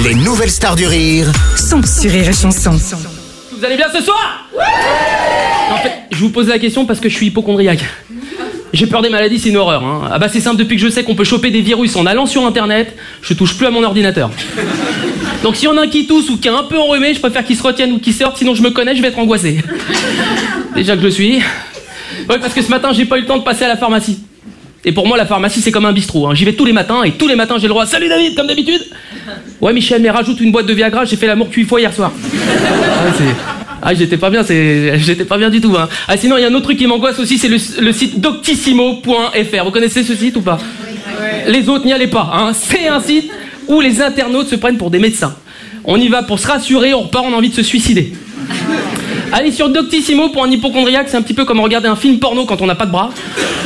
Les nouvelles stars du rire sont sur Rire et Chanson. Vous allez bien ce soir? En fait, je vous pose la question parce que je suis hypocondriaque. J'ai peur des maladies, c'est une horreur. Hein. Ah bah c'est simple, depuis que je sais qu'on peut choper des virus en allant sur internet, je touche plus à mon ordinateur. Donc s'il y en a un qui tousse ou qui est un peu enrhumé, je préfère qu'il se retienne ou qu'il sorte, sinon je me connais, je vais être angoissé. Déjà que je le suis. Ouais, parce que ce matin, j'ai pas eu le temps de passer à la pharmacie. Et pour moi, la pharmacie, c'est comme un bistrot. Hein. J'y vais tous les matins et tous les matins, j'ai le droit. Salut David, comme d'habitude. Ouais, Michel, mais rajoute une boîte de Viagra, j'ai fait l'amour 8 fois hier soir. J'étais pas bien, j'étais pas bien du tout. Hein. Ah, sinon, il y a un autre truc qui m'angoisse aussi, c'est le site doctissimo.fr. Vous connaissez ce site ou pas? Les autres, n'y allez pas. Hein. C'est un site où les internautes se prennent pour des médecins. On y va pour se rassurer, on repart, on a envie de se suicider. Allez sur Doctissimo pour un hypochondriaque, c'est un petit peu comme regarder un film porno quand on n'a pas de bras.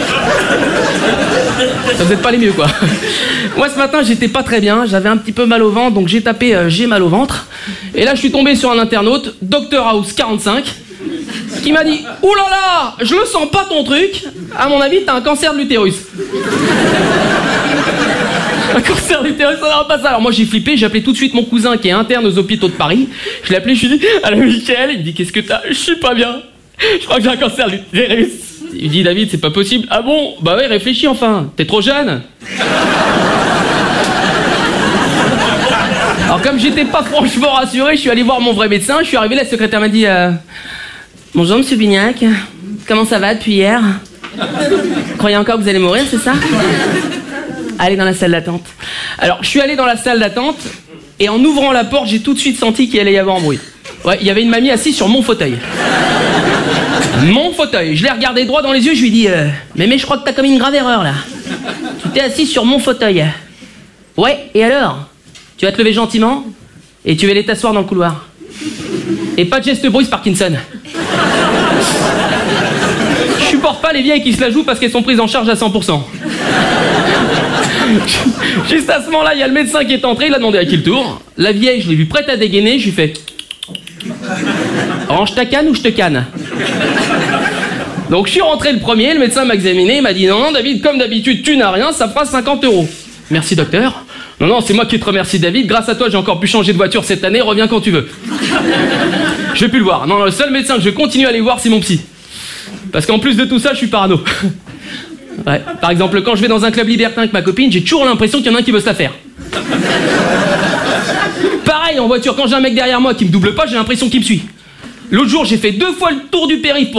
Ça vous êtes pas les mieux quoi. Moi ce matin j'étais pas très bien, j'avais un petit peu mal au ventre, donc j'ai tapé j'ai mal au ventre. Et là je suis tombé sur un internaute, Dr House 45, qui m'a dit « Ouh là là, je le sens pas ton truc, à mon avis t'as un cancer de l'utérus. » Un cancer d'utérus, ça n'aura pas ça. Alors moi j'ai flippé, j'ai appelé tout de suite mon cousin qui est interne aux hôpitaux de Paris. Je l'ai appelé, je lui ai dit « Allô Michel ?» Il me dit « Qu'est-ce que t'as ?» « Je suis pas bien, je crois que j'ai un cancer de l'utérus. » Il dit « David, c'est pas possible. » « Ah bon? Bah ouais, réfléchis enfin, t'es trop jeune. » Alors comme j'étais pas franchement rassuré, je suis allé voir mon vrai médecin, je suis arrivé, la secrétaire m'a dit « Bonjour monsieur Bignac, comment ça va depuis hier? Vous croyez encore que vous allez mourir, c'est ça? Allez dans la salle d'attente. » Alors je suis allé dans la salle d'attente et en ouvrant la porte, j'ai tout de suite senti qu'il allait y avoir un bruit. Ouais, il y avait une mamie assise sur mon fauteuil. Mon fauteuil. Je l'ai regardé droit dans les yeux, je lui ai dit mais je crois que t'as commis une grave erreur là. Tu t'es assis sur mon fauteuil. Ouais, et alors? Tu vas te lever gentiment et tu vas aller t'asseoir dans le couloir. Et pas de geste brusque, Parkinson. Je supporte pas les vieilles qui se la jouent parce qu'elles sont prises en charge à 100%. Juste à ce moment-là, il y a le médecin qui est entré, il a demandé à qui le tour. La vieille, je l'ai vue prête à dégainer, je lui fais range ta canne ou je te canne. Donc je suis rentré le premier, le médecin m'a examiné, il m'a dit non David, comme d'habitude tu n'as rien, ça fera 50 €. Merci docteur. Non, c'est moi qui te remercie David, grâce à toi j'ai encore pu changer de voiture cette année, reviens quand tu veux. Je vais plus le voir. Non, le seul médecin que je continue à aller voir c'est mon psy. Parce qu'en plus de tout ça, je suis parano. Ouais. Par exemple, quand je vais dans un club libertin avec ma copine, j'ai toujours l'impression qu'il y en a un qui veut se la faire. Pareil en voiture, quand j'ai un mec derrière moi qui me double pas, j'ai l'impression qu'il me suit. L'autre jour, j'ai fait 2 fois le tour du périph' pour